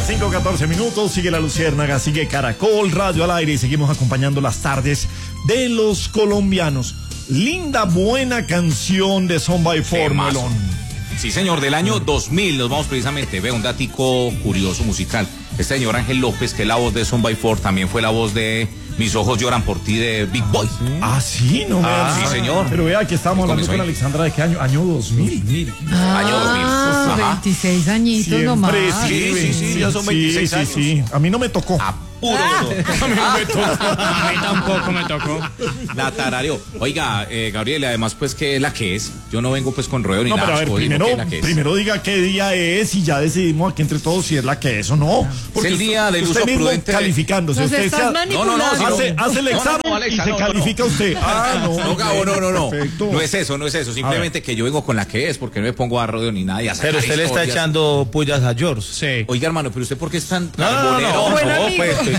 5:14 minutos, sigue La Luciérnaga, sigue Caracol Radio al aire y seguimos acompañando las tardes de los colombianos. Linda, buena canción de Son by Four, Melón. Sí, señor, del año 2000. Nos vamos precisamente, ve un datico curioso musical. Este señor Ángel López, que es la voz de Son by Four, también fue la voz de Mis ojos lloran por ti de Big Boy. Ah, sí, no me sí, señor. Pero vea que estábamos hablando con Alexandra de qué año, año 2000. Año 2000. Ajá. 26 añitos Siempre nomás. Sí, ya son 26 años. Sí. A mí no me tocó. Puro. A mí tampoco me tocó. La tarareó. Oiga, Gabriel, además, pues, ¿qué es la que es? Yo no vengo, pues, con ruedo ni No, nada. pero a ver, primero diga qué día es y ya decidimos aquí entre todos si es la que es o no. Porque es el día del uso prudente. Calificándose. Nos Usted estás manipulando. hace el examen y se califica usted. No, Gabo, no. Perfecto. No es eso. Simplemente que yo vengo con la que es, porque no me pongo a rodeo ni nada. Pero usted le está echando pullas a George. Sí. Oiga, hermano, pero usted, ¿por qué es tan No, pues.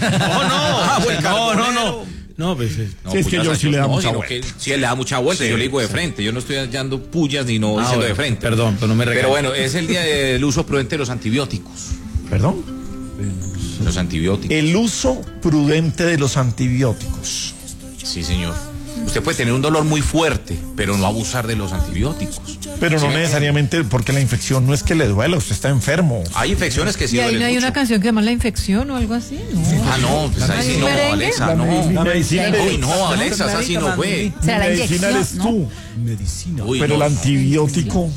No, pues. Sí, es que yo sí le da mucha vuelta. Sí, le da mucha vuelta. Yo le digo de frente. Yo no estoy echando pullas ni no diciendo de frente. Perdón, pero no me regañes. Pero bueno, es el día del uso prudente de los antibióticos. ¿Perdón? Los antibióticos. El uso prudente de los antibióticos. Sí, señor. Usted puede tener un dolor muy fuerte, pero no abusar de los antibióticos. Pero no necesariamente, porque la infección no es que le duela, usted está enfermo. Hay infecciones que sí ¿Y ahí duelen no hay mucho. una canción que se llama La Infección o algo así? No. No, pues ahí sí no, merengue? Alexa, no. La medicina Uy, no, Alexa, esa sí no fue. ¿Será la medicina inyección? eres ¿No? tú. Uy, Pero no. el antibiótico.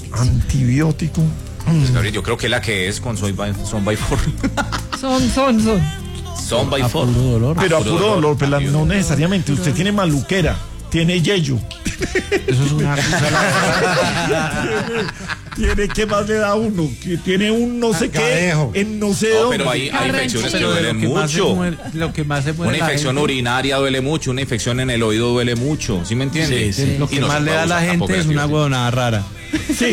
Pues, Gabriel, yo creo que la que es con Son by Four. Son. Son by Four. Pero a puro dolor, pero no necesariamente. Usted tiene maluquera, tiene yeyo. Eso es una Tiene, ¿qué más le da uno? Que tiene un no sé qué, en no sé No, dónde. pero hay infecciones que duelen mucho. Lo que más se muere. Una infección urinaria duele mucho, una infección en el oído duele mucho, ¿sí me entiendes? Sí. Lo que más le da a la gente es una huevonada rara. Sí.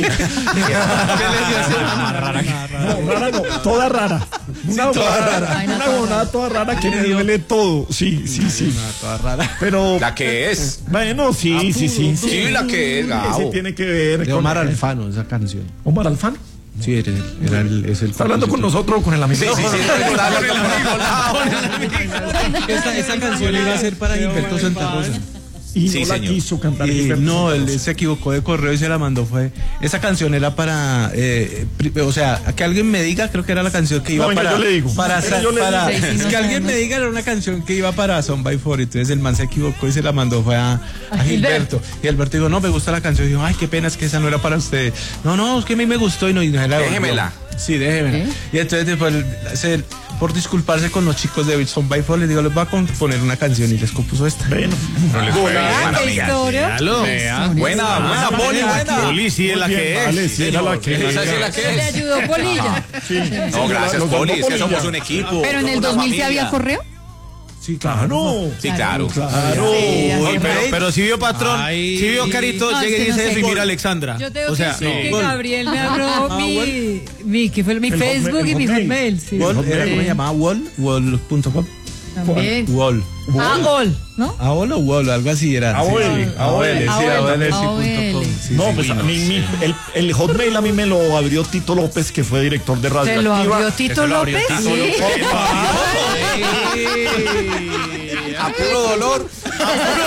No, rara no, toda rara. Una huevonada toda rara que le duele todo. Sí. Toda rara. Pero. La que es. Bueno, sí. Sí, la que es, Gabo. Sí, tiene que ver De con Omar Alfano, esa canción. Omar Alfano. Sí, es el. ¿Está hablando con nosotros o con el amigo? Esa canción iba a ser para Gilberto Santa Rosa. Y Sí, no la señor. quiso cantar. No, él se equivocó de correo y se la mandó. Esa canción era para, o sea, que alguien me diga, creo que era la canción que iba No, venga, para. yo le digo. Es que alguien me diga, era una canción que iba para Son by Four. Entonces el man se equivocó y se la mandó a Gilberto. Y Gilberto dijo, no, me gusta la canción. Y dijo, ay, qué pena, es que esa no era para usted. No, es que a mí me gustó y no se la Déjemela. Sí, déjemela. Y entonces después, por disculparse con los chicos de Son by Four, les digo, les voy a componer una canción y les compuso esta. Bueno. ¿Qué historia? Buena, Poli, buena. Poli, sí, es la que es. Vale, sí, era la que es. Esa sí es la Se que le es. ayudó Polilla. No, gracias, Poli, es que somos un equipo. Pero en el somos una 2000 se familia. había correo. Sí, claro. Sí, claro. Claro. Pero si vio patrón, Ay. si vio Carito, No, llegue y es que no dice sé. eso y mira a Alexandra. Yo tengo O sea, que decir que Gol. Gabriel me abrió mi ¿qué fue? Mi Facebook y mi Hotmail. Sí. Wall, ¿era cómo se llamaba? Wall.com. También. Wall. Gol, ¿no? Aol o Wall, algo así era. Aol, sí. Aol, sí, Aol. aol.com. Sí, No, sí, pues sí, a mí el Hotmail a mí me lo abrió Tito López, que fue director de Radio ¿Se lo Activa. abrió Tito López? Sí. A puro dolor.